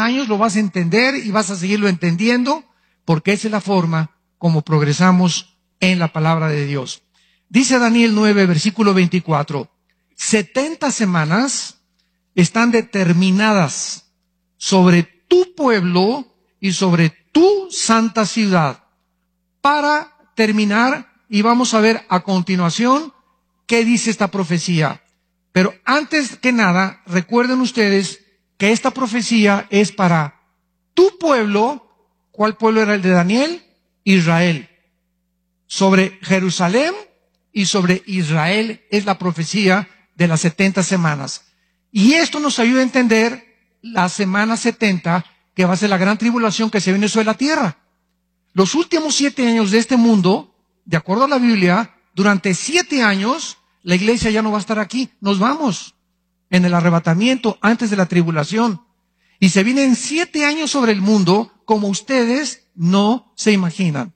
años lo vas a entender y vas a seguirlo entendiendo, porque esa es la forma como progresamos en la palabra de Dios. Dice Daniel 9, versículo 24, 70 semanas están determinadas sobre tu pueblo y sobre tu santa ciudad para terminar, y vamos a ver a continuación qué dice esta profecía. Pero antes que nada, recuerden ustedes que esta profecía es para tu pueblo. ¿Cuál pueblo era el de Daniel? Israel. Sobre Jerusalén y sobre Israel es la profecía de las 70 semanas. Y esto nos ayuda a entender la semana 70, que va a ser la gran tribulación que se viene sobre la tierra. Los últimos 7 años de este mundo, de acuerdo a la Biblia, durante 7 años, la iglesia ya no va a estar aquí. Nos vamos en el arrebatamiento antes de la tribulación. Y se vienen 7 años sobre el mundo como ustedes no se imaginan.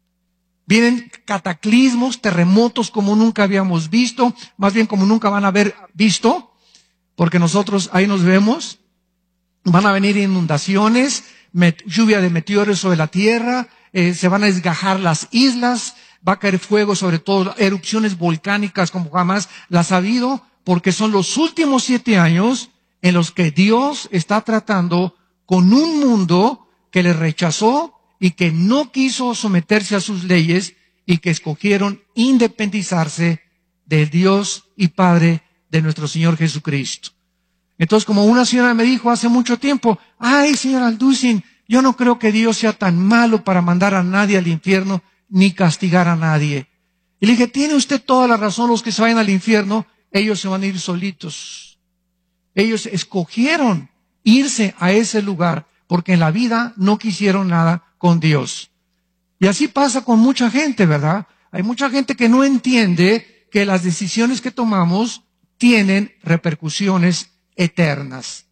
Vienen cataclismos, terremotos como nunca habíamos visto, más bien como nunca van a haber visto, porque nosotros ahí nos vemos. Van a venir inundaciones, lluvia de meteoros sobre la tierra, se van a desgajar las islas, va a caer fuego, sobre todo erupciones volcánicas como jamás las ha habido, porque son los últimos 7 años en los que Dios está tratando con un mundo que le rechazó y que no quiso someterse a sus leyes y que escogieron independizarse del Dios y Padre de nuestro Señor Jesucristo. Entonces, como una señora me dijo hace mucho tiempo, ay, señor Alducin, yo no creo que Dios sea tan malo para mandar a nadie al infierno ni castigar a nadie. Y le dije, tiene usted toda la razón, los que se vayan al infierno, ellos se van a ir solitos. Ellos escogieron irse a ese lugar porque en la vida no quisieron nada con Dios. Y así pasa con mucha gente, ¿verdad? Hay mucha gente que no entiende que las decisiones que tomamos tienen repercusiones eternas.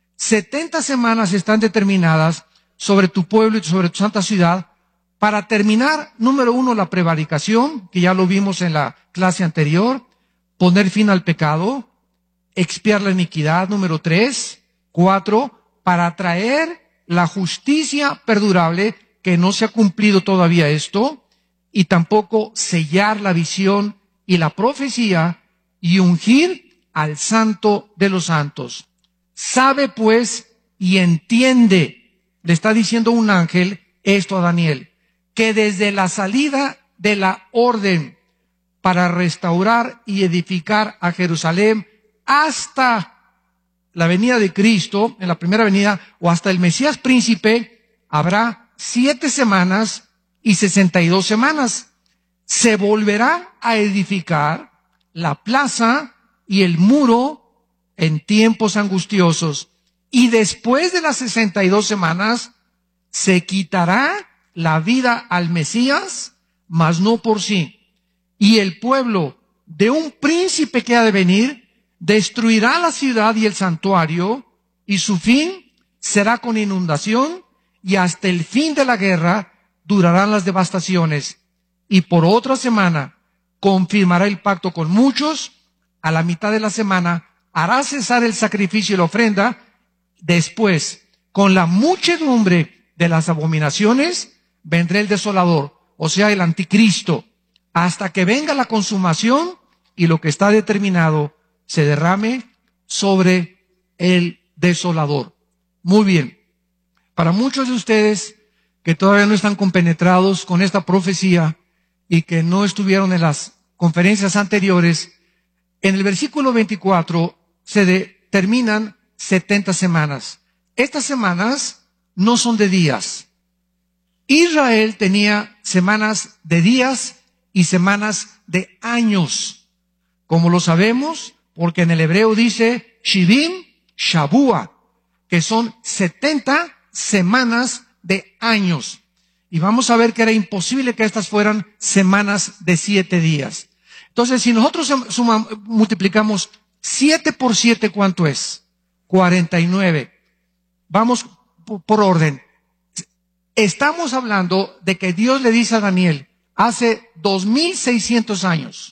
70 semanas están determinadas sobre tu pueblo y sobre tu santa ciudad para terminar, número 1, la prevaricación, que ya lo vimos en la clase anterior, poner fin al pecado, expiar la iniquidad, número 3, 4, para traer la justicia perdurable, que no se ha cumplido todavía esto, y tampoco sellar la visión y la profecía y ungir al santo de los santos. Sabe pues y entiende, le está diciendo un ángel esto a Daniel, que desde la salida de la orden para restaurar y edificar a Jerusalén hasta la venida de Cristo, en la primera venida, o hasta el Mesías príncipe, habrá 7 semanas y 62 semanas. Se volverá a edificar la plaza y el muro en tiempos angustiosos. Y después de las 62 semanas, se quitará la vida al Mesías, mas no por sí. Y el pueblo de un príncipe que ha de venir destruirá la ciudad y el santuario, y su fin será con inundación, y hasta el fin de la guerra durarán las devastaciones. Y por otra semana confirmará el pacto con muchos. A la mitad de la semana hará cesar el sacrificio y la ofrenda. Después, con la muchedumbre de las abominaciones, vendrá el desolador, o sea, el anticristo, hasta que venga la consumación y lo que está determinado se derrame sobre el desolador. Muy bien. Para muchos de ustedes que todavía no están compenetrados con esta profecía y que no estuvieron en las conferencias anteriores, en el versículo 24 se determinan 70 semanas. Estas semanas no son de días. Israel tenía semanas de días y semanas de años. Como lo sabemos, porque en el hebreo dice Shivim Shabua, que son 70 semanas de años. Y vamos a ver que era imposible que estas fueran semanas de 7 días. Entonces, si nosotros multiplicamos 7 por 7, ¿cuánto es? 49. Vamos por orden. Estamos hablando de que Dios le dice a Daniel hace 2600 años,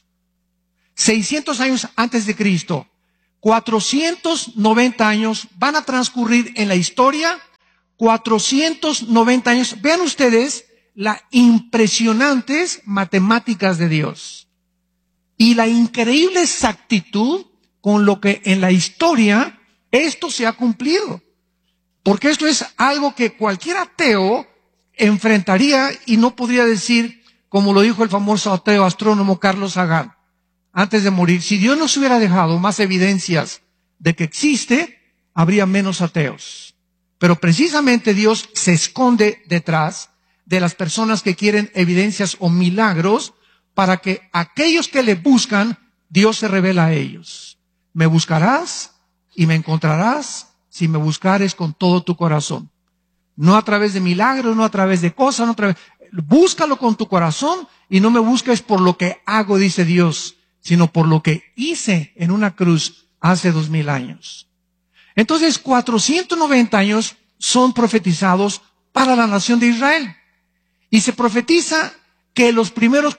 600 años antes de Cristo, 490 años van a transcurrir en la historia 490 años. Vean ustedes las impresionantes matemáticas de Dios y la increíble exactitud con lo que en la historia esto se ha cumplido. Porque esto es algo que cualquier ateo enfrentaría y no podría decir, como lo dijo el famoso ateo astrónomo Carlos Sagan antes de morir: si Dios nos hubiera dejado más evidencias de que existe, habría menos ateos. Pero precisamente Dios se esconde detrás de las personas que quieren evidencias o milagros para que aquellos que le buscan, Dios se revela a ellos. Me buscarás y me encontrarás si me buscares con todo tu corazón. No a través de milagros, no a través de cosas, no a través. Búscalo con tu corazón y no me busques por lo que hago, dice Dios, sino por lo que hice en una cruz hace 2000 años. Entonces, 490 años son profetizados para la nación de Israel. Y se profetiza que los primeros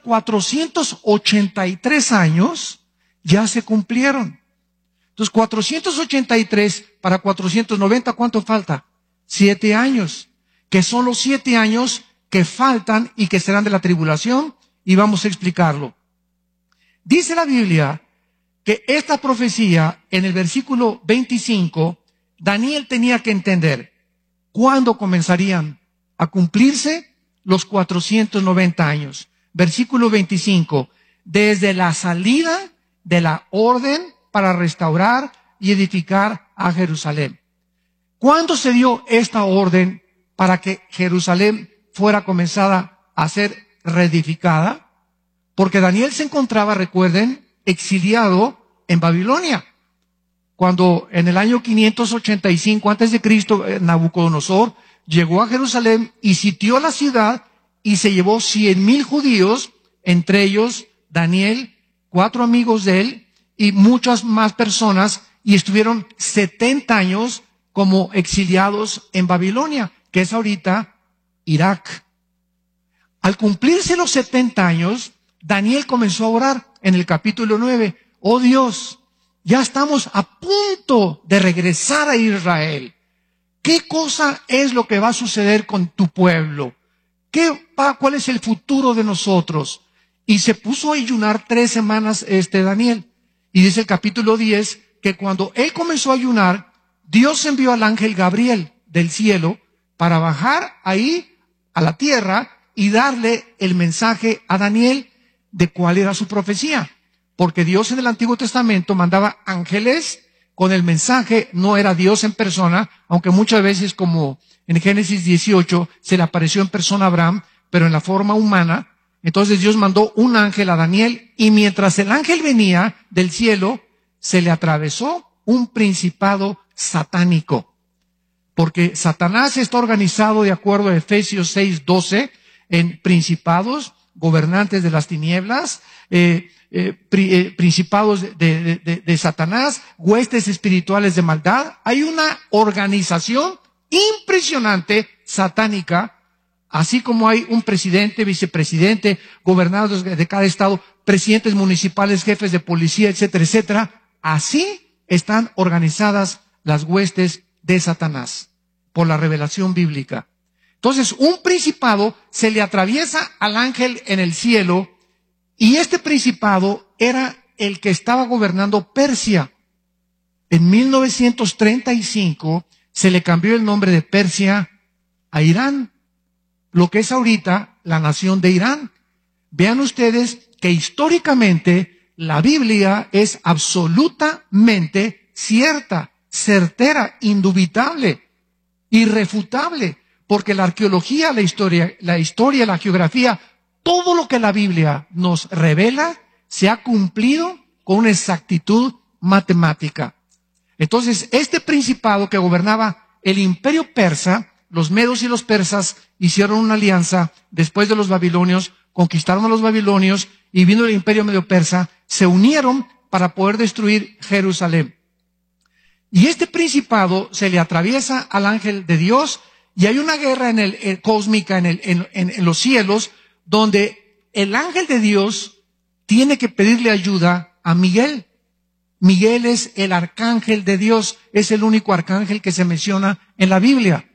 483 años ya se cumplieron. Entonces, 483 para 490, ¿cuánto falta? 7 años, que son los 7 años que faltan y que serán de la tribulación, y vamos a explicarlo. Dice la Biblia que esta profecía, en el versículo 25, Daniel tenía que entender cuándo comenzarían a cumplirse los 490 años. Versículo 25, desde la salida de la orden para restaurar y edificar a Jerusalén. ¿Cuándo se dio esta orden para que Jerusalén fuera comenzada a ser reedificada? Porque Daniel se encontraba, recuerden, exiliado en Babilonia. Cuando en el año 585 antes de Cristo, Nabucodonosor llegó a Jerusalén y sitió la ciudad y se llevó 100,000 judíos, entre ellos Daniel, 4 amigos de él y muchas más personas, y estuvieron 70 años como exiliados en Babilonia, que es ahorita Irak. Al cumplirse los 70 años, Daniel comenzó a orar en el capítulo 9. Oh Dios, ya estamos a punto de regresar a Israel. ¿Qué cosa es lo que va a suceder con tu pueblo? ¿Cuál es el futuro de nosotros? Y se puso a ayunar 3 semanas Daniel. Y dice el capítulo 10 que cuando él comenzó a ayunar, Dios envió al ángel Gabriel del cielo para bajar ahí a la tierra y darle el mensaje a Daniel de cuál era su profecía. Porque Dios en el Antiguo Testamento mandaba ángeles con el mensaje, no era Dios en persona, aunque muchas veces, como en Génesis 18, se le apareció en persona a Abraham, pero en la forma humana. Entonces Dios mandó un ángel a Daniel, y mientras el ángel venía del cielo, se le atravesó un principado satánico. Porque Satanás está organizado, de acuerdo a Efesios 6:12, en principados, gobernantes de las tinieblas, principados de Satanás, huestes espirituales de maldad. Hay una organización impresionante satánica, así como hay un presidente, vicepresidente, gobernadores de cada estado, presidentes municipales, jefes de policía, etcétera, etcétera. Así están organizadas las huestes de Satanás por la revelación bíblica. Entonces, un principado se le atraviesa al ángel en el cielo, y este principado era el que estaba gobernando Persia. En 1935 se le cambió el nombre de Persia a Irán, lo que es ahorita la nación de Irán. Vean ustedes que históricamente la Biblia es absolutamente cierta, certera, indubitable, irrefutable, porque la arqueología, la historia, la geografía, todo lo que la Biblia nos revela se ha cumplido con una exactitud matemática. Entonces, este principado que gobernaba el imperio persa, los medos y los persas hicieron una alianza después de los babilonios, conquistaron a los babilonios, y vino el imperio medio persa, se unieron para poder destruir Jerusalén. Y este principado se le atraviesa al ángel de Dios, y hay una guerra cósmica en los cielos, donde el ángel de Dios tiene que pedirle ayuda a Miguel. Miguel es el arcángel de Dios, es el único arcángel que se menciona en la Biblia.